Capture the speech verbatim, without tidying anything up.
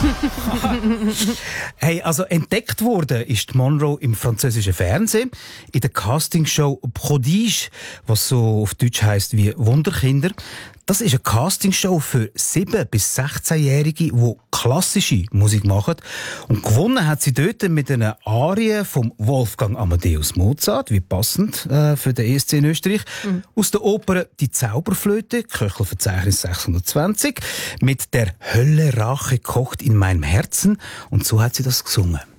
Hey, also entdeckt worden ist Monroe im französischen Fernsehen in der Castingshow Prodige, was so auf Deutsch heisst wie Wunderkinder. Das ist eine Castingshow für sieben- bis sechzehnjährige, die klassische Musik machen. Und gewonnen hat sie dort mit einer Arie vom Wolfgang Amadeus Mozart, wie passend äh, für den E S C in Österreich, mhm. aus der Oper «Die Zauberflöte», Köchelverzeichnis sechshundertzwanzig, mit «Der Hölle Rache kocht in meinem Herzen». Und so hat sie das gesungen.